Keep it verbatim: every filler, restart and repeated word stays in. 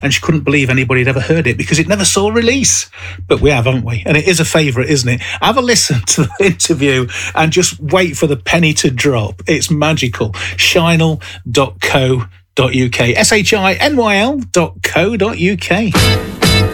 and she couldn't believe anybody had ever heard it because it never saw release. But we have, haven't we? And it is a favourite, isn't it? Have a listen to the interview and just wait for the penny to drop. It's magical. Shinyl dot co dot uk. S H I N Y L dot co dot uk.